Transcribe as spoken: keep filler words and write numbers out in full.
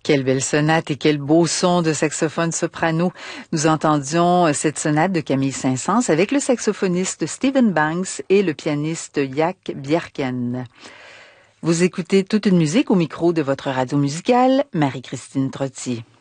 Quelle belle sonate et quel beau son de saxophone soprano. Nous entendions cette sonate de Camille Saint-Saëns avec le saxophoniste Stephen Banks et le pianiste Jaak Bjerken. Vous écoutez toute une musique au micro de votre radio musicale, Marie-Christine Trottier.